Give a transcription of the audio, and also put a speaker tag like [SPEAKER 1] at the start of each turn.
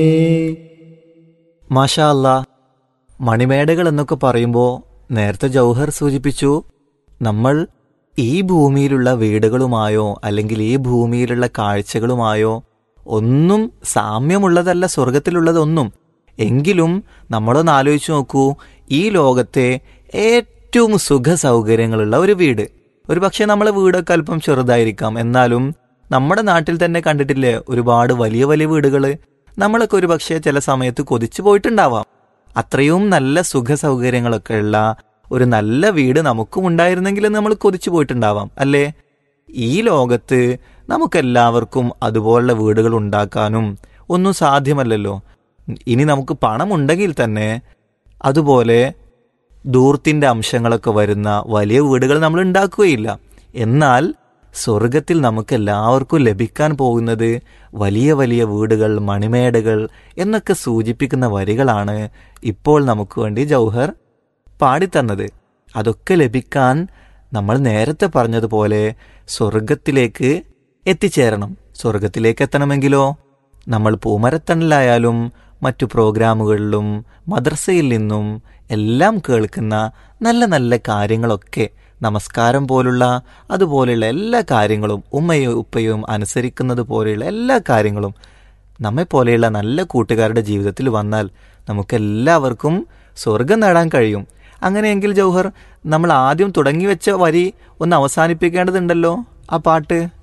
[SPEAKER 1] മാഷാ അല്ലാ, മണിമേടകൾ എന്നൊക്കെ പറയുമ്പോൾ നേരത്തെ ജൗഹർ സൂചിപ്പിച്ചു, നമ്മൾ ഈ ഭൂമിയിലുള്ള വീടുകളുമായോ അല്ലെങ്കിൽ ഈ ഭൂമിയിലുള്ള കാഴ്ചകളുമായോ ഒന്നും സാമ്യമുള്ളതല്ല സ്വർഗത്തിലുള്ളതൊന്നും. എങ്കിലും നമ്മളൊന്ന് ആലോചിച്ച് നോക്കൂ, ഈ ലോകത്തെ ഏറ്റവും സുഖ സൗകര്യങ്ങളുള്ള ഒരു വീട്. ഒരു പക്ഷേ നമ്മളെ വീടൊക്കെ അല്പം ചെറുതായിരിക്കാം, എന്നാലും നമ്മുടെ നാട്ടിൽ തന്നെ കണ്ടിട്ടില്ലേ ഒരുപാട് വലിയ വലിയ വീടുകൾ. നമ്മളൊക്കെ ഒരു പക്ഷേ ചില സമയത്ത് കൊതിച്ചു പോയിട്ടുണ്ടാവാം. അത്രയും നല്ല സുഖ സൗകര്യങ്ങളൊക്കെ ഉള്ള ഒരു നല്ല വീട് നമുക്കും ഉണ്ടായിരുന്നെങ്കിലും നമ്മൾ കൊതിച്ചു പോയിട്ടുണ്ടാവാം, അല്ലേ? ഈ ലോകത്ത് നമുക്കെല്ലാവർക്കും അതുപോലുള്ള വീടുകൾ ഉണ്ടാക്കാനും ഒന്നും സാധ്യമല്ലല്ലോ. ഇനി നമുക്ക് പണമുണ്ടെങ്കിൽ തന്നെ അതുപോലെ ധൂർത്തിൻ്റെ അംശങ്ങളൊക്കെ വരുന്ന വലിയ വീടുകൾ നമ്മൾ ഉണ്ടാക്കുകയില്ല. എന്നാൽ സ്വർഗത്തിൽ നമുക്ക് എല്ലാവർക്കും ലഭിക്കാൻ പോകുന്നത് വലിയ വലിയ വീടുകൾ, മണിമേടകൾ എന്നൊക്കെ സൂചിപ്പിക്കുന്ന വരികളാണ് ഇപ്പോൾ നമുക്ക് വേണ്ടി ജൗഹർ പാടിത്തന്നത്. അതൊക്കെ ലഭിക്കാൻ നമ്മൾ നേരത്തെ പറഞ്ഞതുപോലെ സ്വർഗത്തിലേക്ക് എത്തിച്ചേരണം. സ്വർഗത്തിലേക്ക് എത്തണമെങ്കിലോ നമ്മൾ പൂമരത്തണലായാലും മറ്റു പ്രോഗ്രാമുകളിലും മദ്രസയിൽ നിന്നും എല്ലാം കേൾക്കുന്ന നല്ല നല്ല കാര്യങ്ങളൊക്കെ, നമസ്കാരം പോലുള്ള അതുപോലെയുള്ള എല്ലാ കാര്യങ്ങളും, ഉമ്മയും ഉപ്പയും അനുസരിക്കുന്നത് പോലെയുള്ള എല്ലാ കാര്യങ്ങളും നമ്മെപ്പോലെയുള്ള നല്ല കൂട്ടുകാരുടെ ജീവിതത്തിൽ വന്നാൽ നമുക്കെല്ലാവർക്കും സ്വർഗം നേടാൻ കഴിയും. അങ്ങനെയെങ്കിൽ ജൗഹർ, നമ്മൾ ആദ്യം തുടങ്ങി വെച്ച വരി ഒന്ന് അവസാനിപ്പിക്കേണ്ടതുണ്ടല്ലോ, ആ പാട്ട്.